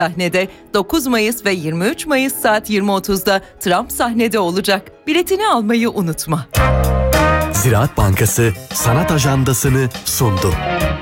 Sahnede 9 Mayıs ve 23 Mayıs saat 20.30'da Trump sahnede olacak. Biletini almayı unutma. Ziraat Bankası Sanat Ajandası'nı sundu.